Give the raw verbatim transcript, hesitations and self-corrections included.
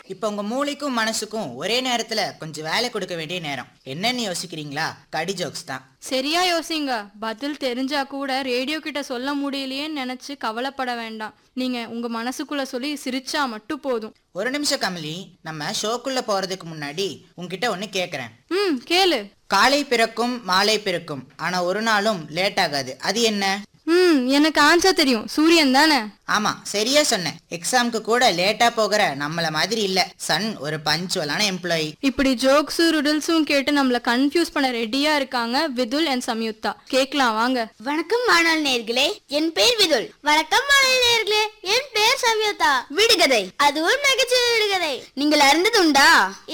இப்ப உங்க மூளைக்கும் மனசுக்கும் ஒரே நேரத்துல கொஞ்சம் வேலை கொடுக்க வேண்டிய நேரம். என்னன்னு யோசிக்கிறீங்களா? கடி ஜோக்ஸ் தான். சரியா யோசிங்க. பதில் தெரிஞ்சா கூட ரேடியோ கிட்ட சொல்ல முடியலையேன்னு நினைச்சு கவலைப்பட வேண்டாம். நீங்க உங்க மனசுக்குள்ள சொல்லி சிரிச்சா மட்டும் போதும். ஒரு நிமிஷம் கமலி, நம்ம ஷோக்குள்ள போறதுக்கு முன்னாடி உங்ககிட்ட ஒண்ணு கேக்குறேன். ம் கேளு. காலை பிறக்கும் மாலை பிறக்கும், ஆனா ஒரு நாளும் லேட் ஆகாது. அது என்ன? ம் எனக்கு ஆன்சர் தெரியும். சூரியன் தானே? ஆமா, சரியா சொன்னேன். எக்ஸாம்க்கு கூட லேட்டா போகிற நம்மள மாதிரி இல்ல. சன் ஒரு பஞ்சுவலான எம்ப்ளாயி. இப்படி ஜோக்ஸ் ரிடில்ஸும் கேட்டு நம்மள கன்ஃபியூஸ் பண்ண ரெடியா இருக்காங்க விதுல் அண்ட் சம்யுக்தா. கேக்கலாம் வாங்க. வணக்கம் மாணவ நேயர்களே, என் பேர் விதுல். வணக்கம் மாணவ நேயர்களே, என் பேர் சம்யுக்தா. விடுகதை, அதுவும் நகைச்சுவை விடுகதை நீங்கள் அறிந்ததுண்டா?